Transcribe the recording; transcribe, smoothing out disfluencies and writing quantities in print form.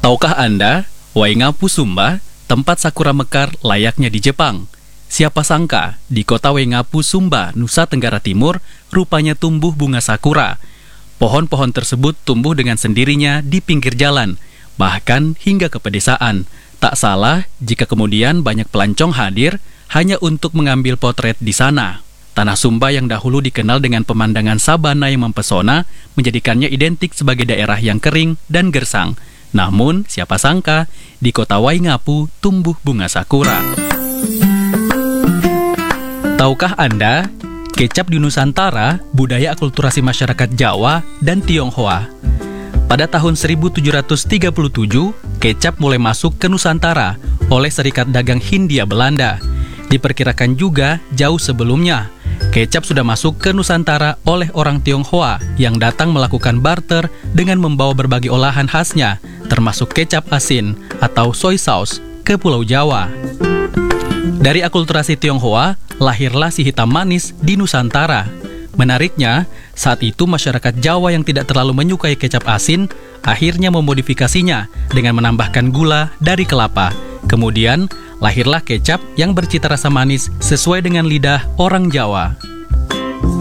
Tahukah Anda, Waingapu Sumba, tempat sakura mekar layaknya di Jepang? Siapa sangka, di kota Waingapu Sumba, Nusa Tenggara Timur, rupanya tumbuh bunga sakura. Pohon-pohon tersebut tumbuh dengan sendirinya di pinggir jalan, bahkan hingga ke pedesaan. Tak salah jika kemudian banyak pelancong hadir hanya untuk mengambil potret di sana. Tanah Sumba yang dahulu dikenal dengan pemandangan sabana yang mempesona, menjadikannya identik sebagai daerah yang kering dan gersang. Namun, siapa sangka, di kota Waingapu tumbuh bunga sakura. Tahukah Anda, kecap di Nusantara, budaya akulturasi masyarakat Jawa dan Tionghoa. Pada tahun 1737, kecap mulai masuk ke Nusantara oleh Serikat Dagang Hindia Belanda. Diperkirakan juga jauh sebelumnya, kecap sudah masuk ke Nusantara oleh orang Tionghoa yang datang melakukan barter dengan membawa berbagai olahan khasnya, termasuk kecap asin atau soy sauce, ke Pulau Jawa. Dari akulturasi Tionghoa, lahirlah si hitam manis di Nusantara. Menariknya, saat itu masyarakat Jawa yang tidak terlalu menyukai kecap asin, akhirnya memodifikasinya dengan menambahkan gula dari kelapa. Kemudian, lahirlah kecap yang bercita rasa manis sesuai dengan lidah orang Jawa.